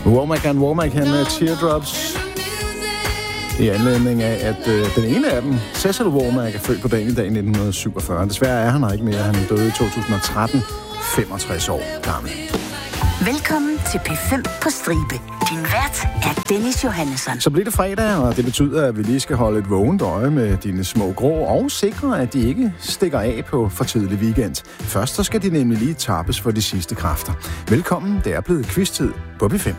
Womack med Teardrops. I anledning af, at den ene af dem, Cecil Womack, er født på dagen i dag 1947. Desværre er han her ikke mere. Han døde i 2013, 65 år gammel. Velkommen til P5 på stribe. Din vært er Dennis Johannesson. Så bliver det fredag, og det betyder, at vi lige skal holde et vågent øje med dine små grå og sikre, at de ikke stikker af på for tidlig weekend. Først så skal de nemlig lige tappes for de sidste kræfter. Velkommen, det er blevet quiz-tid på P5.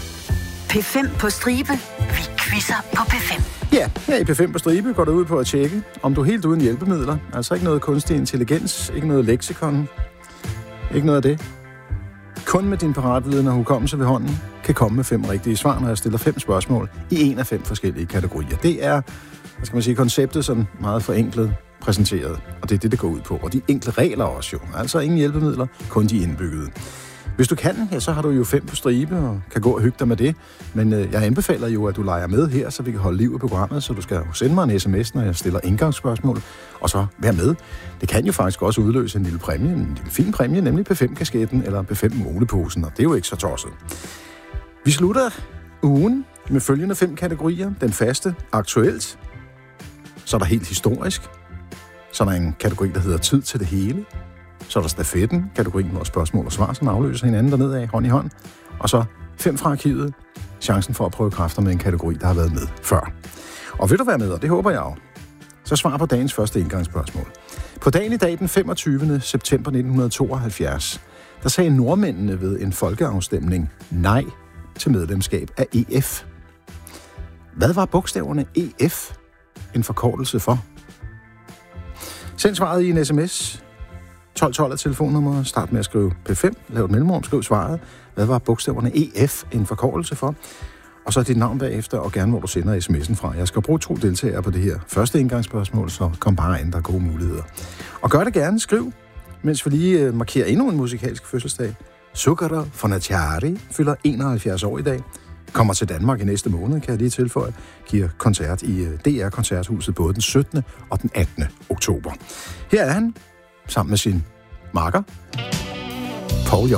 P5 på stribe. Vi quizzer på P5. Ja, her i P5 på stribe går det ud på at tjekke, om du er helt uden hjælpemidler. Altså ikke noget kunstig intelligens, ikke noget leksikon, ikke noget af det. Kun med din paratviden og hukommelse ved hånden kan komme med 5 rigtige svar, når jeg stiller 5 spørgsmål i en af 5 forskellige kategorier. Det er, hvad skal man sige, konceptet sådan meget forenklet præsenteret, og det er det går ud på. Og de enkle regler også jo. Altså ingen hjælpemidler, kun de indbyggede. Hvis du kan, ja, så har du jo 5 på stribe og kan gå og hygge dig med det. Men jeg anbefaler jo, at du leger med her, så vi kan holde liv i programmet. Så du skal sende mig en sms, når jeg stiller indgangsspørgsmål, og så vær med. Det kan jo faktisk også udløse en lille præmie, en lille fin præmie, nemlig P5-kasketten eller P5-moleposen, og det er jo ikke så tosset. Vi slutter ugen med følgende 5 kategorier. Den faste, aktuelt. Så er der helt historisk. Så er der en kategori, der hedder tid til det hele. Så er der stafetten, kategorien hvor spørgsmål og svar, som afløser hinanden dernede af hånd i hånd. Og så 5 fra arkivet, chancen for at prøve kræfter med en kategori, der har været med før. Og vil du være med, og det håber jeg jo, så svar på dagens første indgangsspørgsmål. På dagen i dag, den 25. september 1972, der sagde nordmændene ved en folkeafstemning nej til medlemskab af EF. Hvad var bogstaverne EF en forkortelse for? Send svaret i en sms. 1212 er telefonnummer. Start med at skrive P5. Lav et mellemrum. Skriv svaret. Hvad var bogstaverne EF en forkortelse for? Og så dit navn bagefter, og gerne hvor du sender sms'en fra. Jeg skal bruge 2 deltagere på det her første indgangsspørgsmål, så kom bare ind, der er gode muligheder. Og gør det gerne. Skriv, mens vi lige markerer endnu en musikalsk fødselsdag. Zucchero Fonaciari fylder 71 år i dag. Kommer til Danmark i næste måned, kan jeg lige tilføje. Giver koncert i DR-koncerthuset både den 17. og den 18. oktober. Her er han, sammen med sin makker, Paul Young.